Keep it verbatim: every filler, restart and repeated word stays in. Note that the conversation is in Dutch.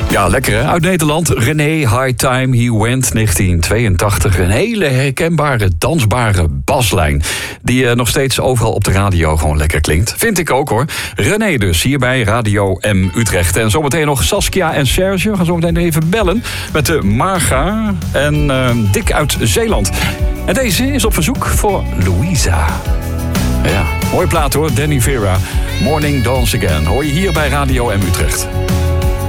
Ja, lekker hè? Uit Nederland. René, High Time He Went, negentien tweeëntachtig. Een hele herkenbare, dansbare baslijn. Die uh, nog steeds overal op de radio gewoon lekker klinkt. Vind ik ook hoor. René dus, hier bij Radio M Utrecht. En zometeen nog Saskia en Serge. We gaan zo meteen even bellen met de Marga en uh, Dick uit Zeeland. En deze is op verzoek voor Louisa. Ja, mooie plaat hoor, Danny Vera. Morning Dance Again. Hoor je hier bij Radio M Utrecht.